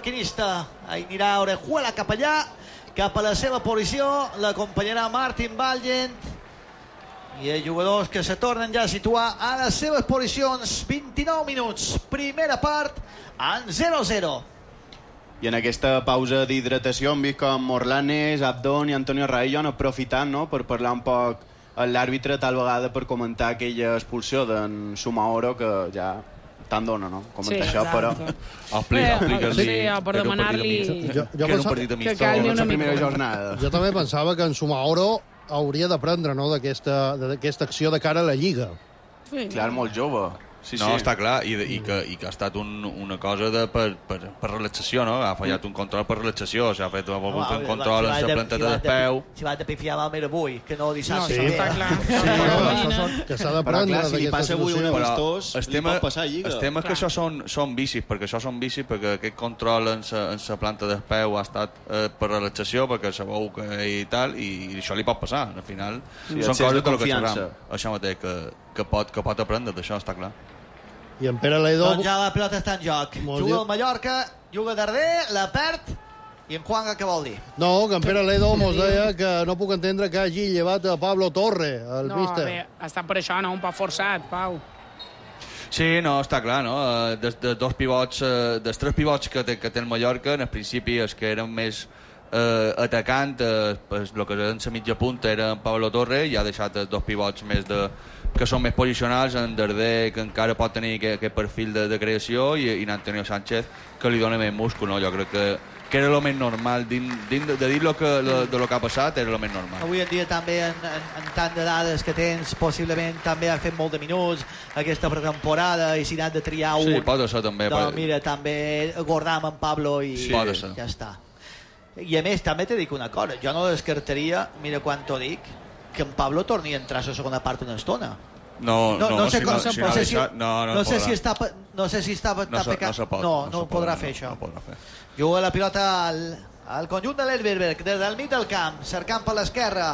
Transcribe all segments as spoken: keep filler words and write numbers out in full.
mallorquinista. Anirà Orejuela cap allà, cap a la seva posició, l'acompanyarà Martin Vallent i els jugadors que se tornen ja a situar a les seves posicions. Vint-i-nou minuts, primera part, en zero a zero. I en aquesta pausa d'hidratació hem vist com Morlanes, Abdón i Antonio Raillo han aprofitat, no?, per parlar un poc amb l'àrbitre, tal vegada per comentar aquella expulsió d'en Sumaoro, que ja tant dona, no?, comentar Sí, això, però... Explica, explica-li. Sí, per demanar-li Jo, jo, Que era un pensava, partit que amistós. calmi la una primera mica. jornada. jo també pensava que en Sumaoro hauria d'aprendre, no?, d'aquesta d'aquesta acció de cara a la Lliga. Sí. Clar, molt jove. Sí, No, sí. està clar, i, i, que, i que ha estat un, una cosa de, per, per, per relaxació, no? Ha fallat un control per relaxació, s'ha fet ha volgut fer un control en la planteta de peu. Si va de pifiar amb el avui, que no No, dissabte. això està clar. Sí, No, no, no, això no. són, que s'ha Però d'aprendre clar, si li d'aquesta passa avui un situació. amistós, li estem, pot passar a Lliga. estem que Clar. això són, són vicis, perquè això són vicis, perquè aquest control en sa, en sa planta de peu ha estat eh, per relaxació, perquè sabeu que i tal, i, i això li pot passar. Al final, Sí, són excés de coses de lo que confiança. xerram. Això mateix, que, que, pot, que pot aprendre d'això, està clar. I en Pere Ledo... Doncs ja la pilota està en joc. Molt Juga bé. el Mallorca, juga Darder, la perd, i en Juanga què vol dir? No, que en Pere Ledo mos deia que no puc entendre que hagi llevat a Pablo Torre, el No, míster. bé, ha estat per això, no? Un poc forçat, Pau. Sí, no, està clar, no? Eh, Des de dos pivots, eh, dels tres pivots que té, que té el Mallorca, en el principi els que eren més eh, atacant, eh, pues, el que eren la mitja punta era en Pablo Torre, i ha deixat els dos pivots més de, que són més posicionals, en Darder, que encara pot tenir aquest, aquest perfil de, de creació, i, i en Antonio Sánchez, que li dona més múscul, no? Jo crec que, que era el més normal, din, din, de dir lo que, lo, de lo que ha passat, era el més normal. Avui en dia també, en, en, en tant de dades que tens, possiblement també ha fet molt de minuts aquesta pretemporada, i si n'han de triar un... Sí, pot ser també. Doncs pot- mira, també guardam en Pablo i Sí, pot ser. ja està. I a més, també t'he dit una cosa, jo no descartaria, mira quan t'ho dic, que en Pablo torni a entrar a la segona part una estona. No, No, no, sé si com, si no, ha sé si, deixat- no, no, no sé podrà. si està, pe- no sé si està, No està se, pecat. no se pot. no, no, se ho podrà pot, fer no, això. No podrà fer. Juga la pilota al, al conjunt de l'Elberberg, des del mig del camp, cercant per l'esquerra.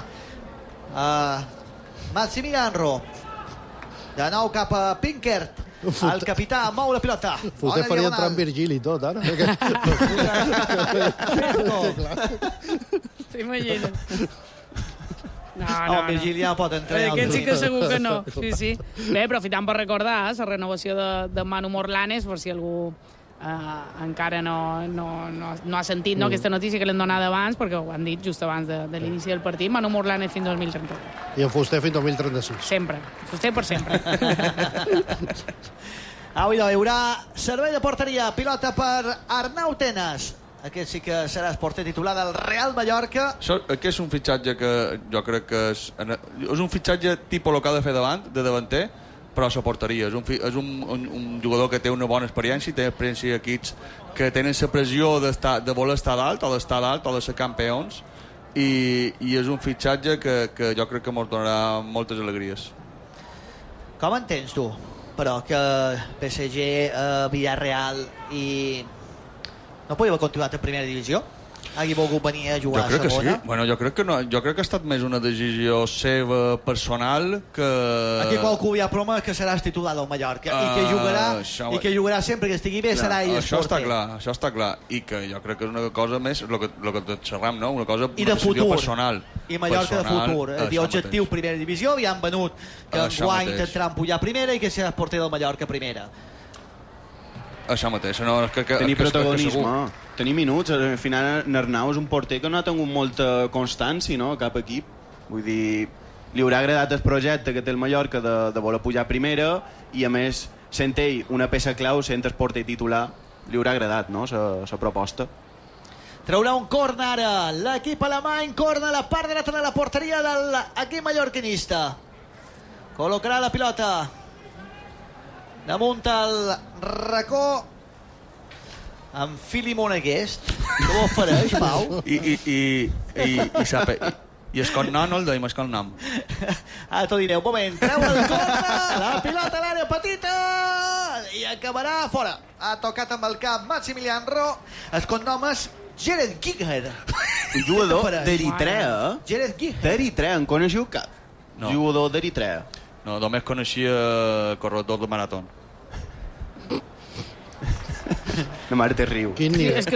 Uh, Maximilian Ro. De nou cap a Pinkert. El capità mou la pilota. Fuster faria entrar en Virgili i tot, ara. T'imagines? No, No, no, no. Virgilià pot entrar. Eh, al Aquest sí que Virgili. segur que no. Sí, sí. Bé, aprofitant per recordar la renovació de, de Manu Morlanes, per si algú eh, encara no, no, no, no ha sentit no, aquesta notícia que l'hem donat abans, perquè ho han dit just abans de, de l'inici del partit. Manu Morlanes fins al dos mil trenta. I en Fuster fins al dos mil trenta-sis. Sempre. Vostè per sempre. Avui hi haurà servei de porteria, pilota per Arnau Tenas. Aquest sí que serà el porter titular del Real Mallorca. Això, aquest és un fitxatge que jo crec que és, és un fitxatge tipus el que ha de fer davant, de davanter, però a la porteria. És, un, fi- és un, un, un jugador que té una bona experiència, té experiència d'equips que tenen la pressió de voler estar dalt, o d'estar dalt, o de ser campions, i, i és un fitxatge que, que jo crec que ens donarà moltes alegries. Com entens tu, però, que P S G, eh, Villarreal i... no podia haver continuat en primera divisió? Hagi volgut venir a jugar Jo crec a que sí. segona? Bueno, jo crec que no. Jo crec que ha estat més una decisió seva personal que... Aquí qualcú ja promès que seràs titular del Mallorca i que Ah, jugarà això- i que jugarà sempre que estigui bé, Clar, serà ell el això està porter. clar, això està clar, i que jo crec que és una cosa més el que, el que tot xerram, no? Una cosa, I una de decisió futur. personal. I Mallorca personal, de futur. Eh? això Objectiu mateix. primera divisió, i han venut que Això enguany mateix. intentaran pujar a primera i que serà el porter del Mallorca a primera. Això mateix, no, és que, que, Tenir que, que, protagonisme, que tenir minuts. Al final, Arnau és un porter que no ha tingut molta constància, no?, a cap equip. Vull dir, li haurà agradat el projecte que té el Mallorca de, de voler pujar a primera, i a més, sent ell una peça clau, sent el porter titular, li haurà agradat, no?, la proposta. Traurà un corner ara. L'equip alemany, corner a la part dreta de la porteria de l'equip mallorquinista. Col·locarà la pilota damunt el racó amb Fili Moneguest. Com ho fareix, Pau? I, i, i, i, i, sap, i, i el cognom no el deim, el cognom. Ara t'ho diré, un moment. Treu el corner, la pilota a l'àrea petita i acabarà fora. Ha tocat amb el cap Maximilian Ro. El cognom és Jared Giger. Un jugador Apareix. d'Eritrea, eh? Jared Giger. D'Eritrea, en coneixeu cap? No. Jugador d'Eritrea. No, només coneixia corredor de marató. La mare te riu. Quin nivell. És que